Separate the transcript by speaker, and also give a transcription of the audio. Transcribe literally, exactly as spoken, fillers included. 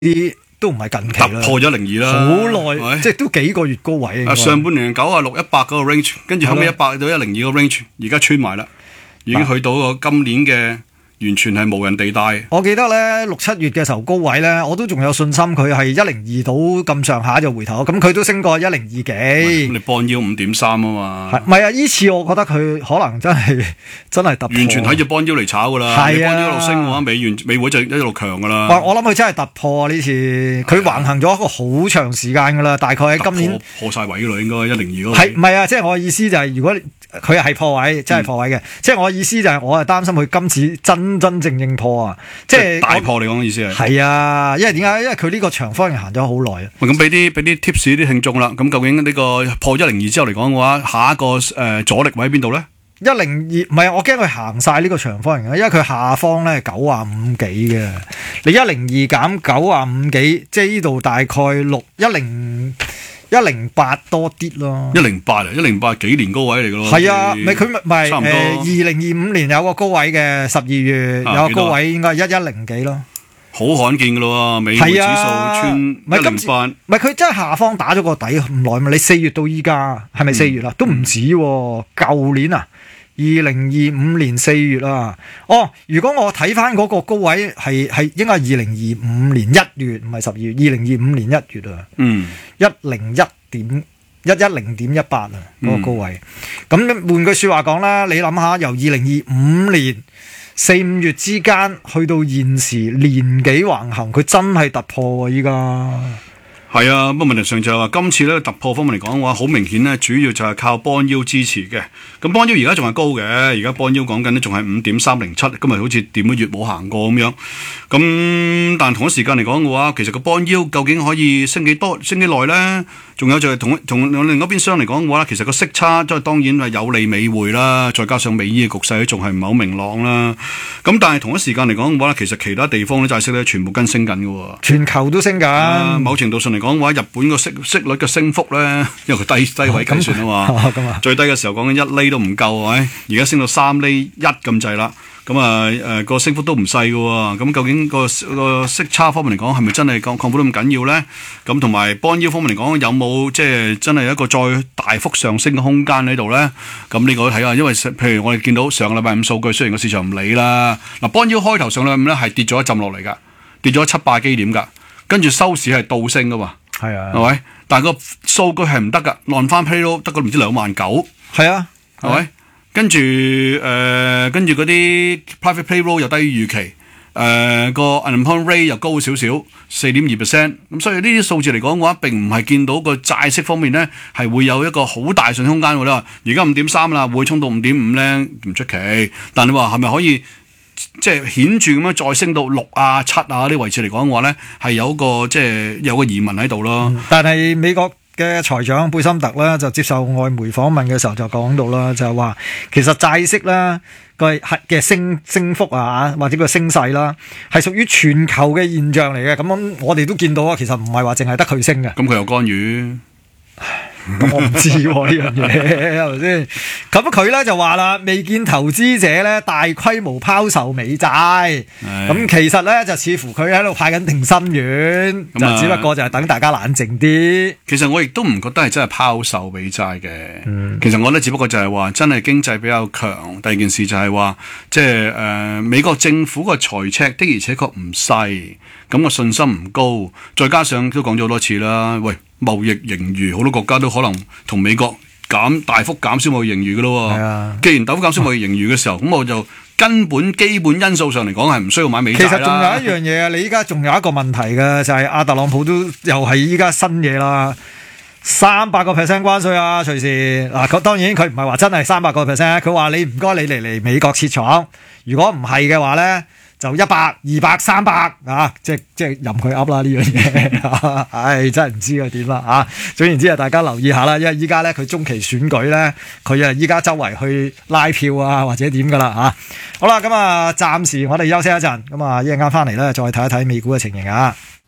Speaker 1: 啲都唔係近期啦，
Speaker 2: 突破咗零二啦，
Speaker 1: 好耐，即係都幾個月高位。
Speaker 2: 啊，上半年九啊六一百嗰個 range， 跟住後尾一百到一零二個 range， 而家穿埋啦，已經去到個今年嘅。完全係無人地帶。
Speaker 1: 我記得咧六七月嘅時候高位咧，我都仲有信心佢係一零二到咁上下就回頭，咁佢都升過一零二幾。
Speaker 2: 你幫腰五點三啊嘛。
Speaker 1: 係唔係啊？呢次我覺得佢可能真係真係突破。
Speaker 2: 完全睇住幫腰嚟炒噶啦。係啊，幫腰一路升嘅話，美元美匯就一路強噶啦。
Speaker 1: 哇！我諗佢真係突破啊！呢次佢橫行咗一個好長時間噶啦，大概喺今年
Speaker 2: 破晒位咯，應該一零二嗰個。
Speaker 1: 係唔係啊？即係我嘅意思就係、是，如果佢係破位，真係破位嘅。嗯、即係我嘅意思就係，我係擔心佢今次真真正正破啊！即係
Speaker 2: 大破你講嘅意思係？
Speaker 1: 係啊，因為點解？因為佢呢個長方形行咗好耐啊。
Speaker 2: 咁俾啲俾啲 tips 啲聽眾啦。咁究竟呢個破一零二之後嚟講嘅話，下一個誒、呃、阻力位喺邊度咧？
Speaker 1: 一零二唔係，我驚佢行晒呢個長方形啊，因為佢下方咧九啊五幾嘅。你一零二減九啊五幾，即係呢度大概六一零。一零八多啲咯，
Speaker 2: 一零八啊，一零八幾年高位嚟噶咯。
Speaker 1: 係啊，咪佢咪誒二零二五年有個高位嘅，十二月有個高位應該係一一零幾咯。好
Speaker 2: 罕見噶咯，美匯指數穿一零八。
Speaker 1: 唔係佢真係下方打咗個底咁耐嘛？你四月到依家係咪四月啊？嗯、都唔止喎，舊年啊。二零二五年四月啊，哦，如果我睇翻嗰個高位係係應該係二零二五年一月，唔係十二月，二零二五年一月啊，嗯，一零一點一一零點一八啊，嗰個高位。咁、嗯、換句說話講啦，你諗下由二零二五年四五月之間去到現時年幾橫行，佢真係突破啊！依家。
Speaker 2: 係啊，不過問題上就係話今次咧突破方面嚟講嘅話，好明顯咧，主要就係靠邦腰支持嘅。咁邦腰而家仲係高嘅，而家邦腰講緊咧仲係五點三零七，今日好似點咗月冇行過咁樣。咁但同一時間嚟講嘅話，其實個邦腰究竟可以升幾多、升幾耐咧？仲有就係同同另一邊廂嚟講嘅話，其實個息差即係當然係有利美匯啦，再加上美伊嘅局勢仲係唔係好明朗啦。咁但係同一時間嚟講嘅話，其實其他地方啲債息咧全部跟升緊嘅喎，全球都升緊、啊。某程度上嚟講嘅話，日本個息息率嘅升幅咧，因為佢低低位計算啊嘛，哦、最低嘅時候講緊一厘都唔夠，係而家升到三厘一咁滯啦。咁啊誒個升幅都唔細嘅喎，咁究竟個個息差方面嚟講係咪真係擴擴闊得咁緊要咧？咁同埋邦腰方面嚟講有冇即係真係一個再大幅上升嘅空間喺度咧？咁呢個都睇下，因為譬如我哋見到上個禮拜五數據，雖然個市場唔理啦，嗱邦腰開頭上禮拜五咧係跌咗一浸落嚟㗎，跌咗七百基點㗎，跟住收市係倒升㗎喎，係啊，係咪？但係個數據係唔得㗎，浪翻 payroll 得個唔知兩萬九，係啊，係咪？跟住誒、呃，跟住嗰啲 private payroll 又低於預期，誒、呃、個 unemployment rate 又高少少，四點二 percent。咁所以呢啲數字嚟講嘅話，並唔係見到個債息方面咧係會有一個好大上升空間㗎啦。而家五點三啦，會衝到五點五咧，唔出奇。但你話係咪可以即係顯著咁樣再升到六啊七啊啲位置嚟講嘅話咧，係有個即係有個疑問喺度咯。嗯、但係美國嘅財長貝森特咧就接受外媒訪問嘅時候就講到啦，就係話其實債息咧個係嘅升升幅啊，或者個升勢啦，係屬於全球嘅現象嚟嘅。咁我哋都見到啊，其實唔係話淨係得佢升嘅。咁佢又干預。咁我唔知呢樣嘢係咪先？咁佢咧就話啦，未見投資者咧大規模拋售美債。咁其實咧就似乎佢喺度派緊定心丸，就只不過就係等大家冷靜啲。其實我亦都唔覺得係真係拋售美債嘅。嗯、其實我覺得只不過就係話真係經濟比較強。第二件事就係話即係誒美國政府個財赤的而且確唔細，咁個信心唔高，再加上都講咗好多次啦，喂。貿易盈餘好多國家都可能同美國減大幅減少貿易盈餘嘅咯。係啊，既然大幅減少貿易盈餘嘅時候，咁、嗯、我就根本基本因素上嚟講係唔需要買美債啦。其實仲有一樣嘢啊，你依家仲有一個問題嘅就係、是、阿特朗普都又係依家新嘢啦，三百個 percent 關稅啊，隨時嗱，佢當然佢唔係話真係三百個 percent，佢話你唔該你嚟嚟美國設廠，如果唔係嘅話咧。就一百、二百、三百啊！即即任佢噏啦呢樣嘢，唉真係唔知佢點啦啊！總言之啊，大家留意下啦，因為依家咧佢中期選舉咧，佢啊依家周圍去拉票啊或者點噶啦嚇。好啦，咁啊暫時我哋休息一陣，咁啊一陣間翻嚟咧再睇一睇美股嘅情形啊。